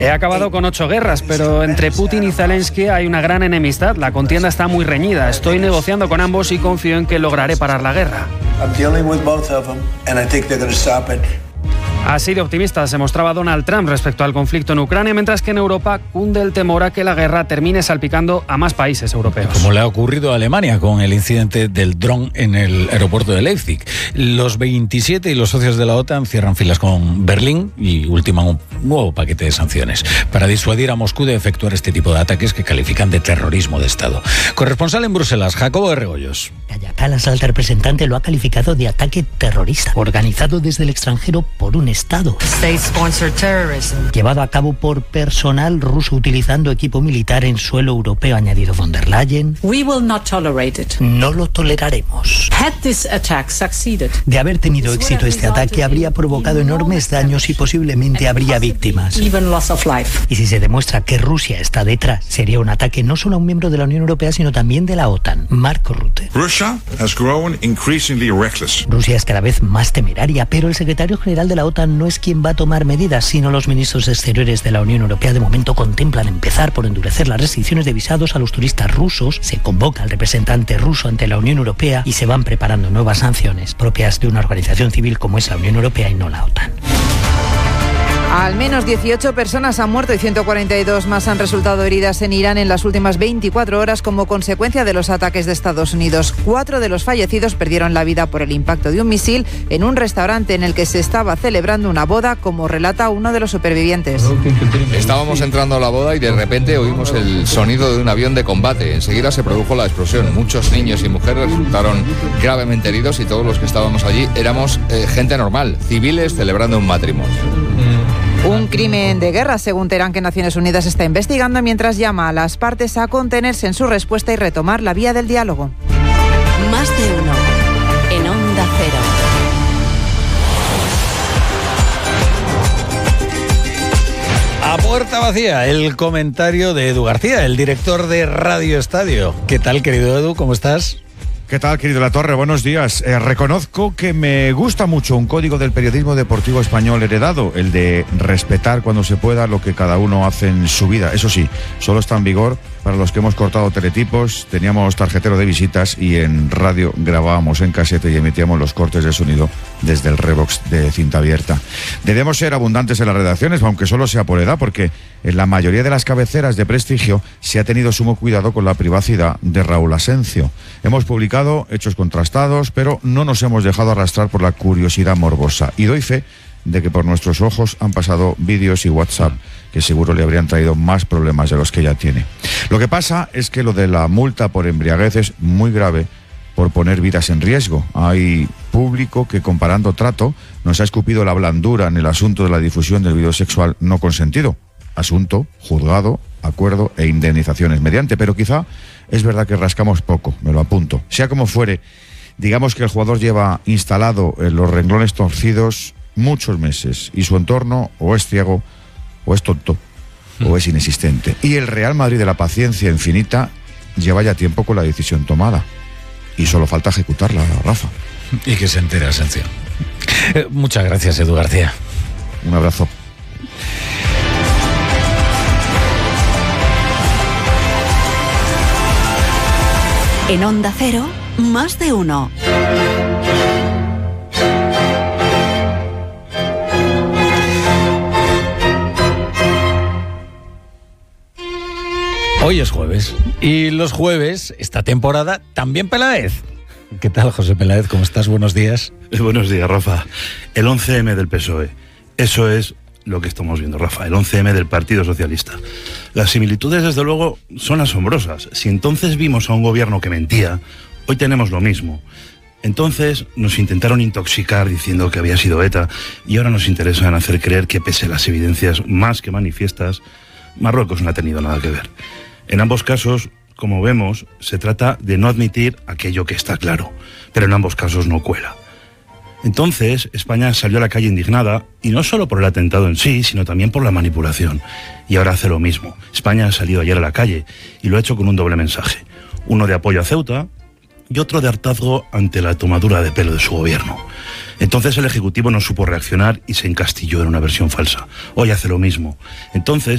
He acabado con 8 guerras, pero entre Putin y Zelensky hay una gran enemistad. La contienda está muy reñida. Estoy negociando con ambos y confío en que lograré parar la guerra. Así de optimista se mostraba Donald Trump respecto al conflicto en Ucrania, mientras que en Europa cunde el temor a que la guerra termine salpicando a más países europeos. Como le ha ocurrido a Alemania con el incidente del dron en el aeropuerto de Leipzig. Los 27 y los socios de la OTAN cierran filas con Berlín y ultiman un nuevo paquete de sanciones para disuadir a Moscú de efectuar este tipo de ataques que califican de terrorismo de Estado. Corresponsal en Bruselas, Jacobo de Regoyos. Kaja Kallas, alta representante, lo ha calificado de ataque terrorista, organizado desde el extranjero por un Estado, llevado a cabo por personal ruso utilizando equipo militar en suelo europeo, ha añadido von der Leyen. No lo toleraremos. De haber tenido éxito este ataque, habría provocado enormes daños y posiblemente habría víctimas. Y si se demuestra que Rusia está detrás, sería un ataque no solo a un miembro de la Unión Europea, sino también de la OTAN. Marco Rutte. Rusia es cada vez más temeraria, pero el secretario general de la OTAN no es quien va a tomar medidas, sino los ministros exteriores de la Unión Europea. De momento contemplan empezar por endurecer las restricciones de visados a los turistas rusos. Se convoca al representante ruso ante la Unión Europea y se van preparando nuevas sanciones propias de una organización civil como es la Unión Europea y no la OTAN. Al menos 18 personas han muerto y 142 más han resultado heridas en Irán en las últimas 24 horas como consecuencia de los ataques de Estados Unidos. 4 de los fallecidos perdieron la vida por el impacto de un misil en un restaurante en el que se estaba celebrando una boda, como relata uno de los supervivientes. Estábamos entrando a la boda y de repente oímos el sonido de un avión de combate. Enseguida se produjo la explosión. Muchos niños y mujeres resultaron gravemente heridos y todos los que estábamos allí éramos gente normal, civiles celebrando un matrimonio. Un crimen de guerra, según Teherán, que Naciones Unidas está investigando, mientras llama a las partes a contenerse en su respuesta y retomar la vía del diálogo. Más de uno en Onda Cero. A puerta vacía, el comentario de Edu García, el director de Radio Estadio. ¿Qué tal, querido Edu? ¿Cómo estás? ¿Qué tal, querido Latorre? Buenos días. Reconozco que me gusta mucho un código del periodismo deportivo español heredado, el de respetar cuando se pueda lo que cada uno hace en su vida. Eso sí, solo está en vigor para los que hemos cortado teletipos, teníamos tarjetero de visitas y en radio grabábamos en casete y emitíamos los cortes de sonido desde el Revox de cinta abierta. Debemos ser abundantes en las redacciones, aunque solo sea por edad, porque en la mayoría de las cabeceras de prestigio se ha tenido sumo cuidado con la privacidad de Raúl Asencio. Hemos publicado hechos contrastados, pero no nos hemos dejado arrastrar por la curiosidad morbosa. Y doy fe de que por nuestros ojos han pasado vídeos y WhatsApp que seguro le habrían traído más problemas de los que ya tiene. Lo que pasa es que lo de la multa por embriaguez es muy grave por poner vidas en riesgo. Hay público que, comparando trato, nos ha escupido la blandura en el asunto de la difusión del vídeo sexual no consentido. Asunto, juzgado, acuerdo e indemnizaciones mediante, pero quizá es verdad que rascamos poco, me lo apunto. Sea como fuere, digamos que el jugador lleva instalado en los renglones torcidos muchos meses y su entorno o es ciego o es tonto o es inexistente. Y el Real Madrid de la paciencia infinita lleva ya tiempo con la decisión tomada y solo falta ejecutarla, Rafa. Y que se entere Asencio. Muchas gracias, Edu García. Un abrazo. En Onda Cero, más de uno. Hoy es jueves y los jueves, esta temporada, también Peláez. ¿Qué tal, José Peláez? ¿Cómo estás? Buenos días. Buenos días, Rafa. El 11M del PSOE. Eso es lo que estamos viendo, Rafa. El 11M del Partido Socialista. Las similitudes, desde luego, son asombrosas. Si entonces vimos a un gobierno que mentía, hoy tenemos lo mismo. Entonces nos intentaron intoxicar diciendo que había sido ETA y ahora nos interesan hacer creer que, pese a las evidencias más que manifiestas, Marruecos no ha tenido nada que ver. En ambos casos, como vemos, se trata de no admitir aquello que está claro, pero en ambos casos no cuela. Entonces, España salió a la calle indignada, y no solo por el atentado en sí, sino también por la manipulación. Y ahora hace lo mismo. España ha salido ayer a la calle, y lo ha hecho con un doble mensaje. Uno de apoyo a Ceuta, y otro de hartazgo ante la tomadura de pelo de su gobierno. Entonces el Ejecutivo no supo reaccionar y se encastilló en una versión falsa. Hoy hace lo mismo. Entonces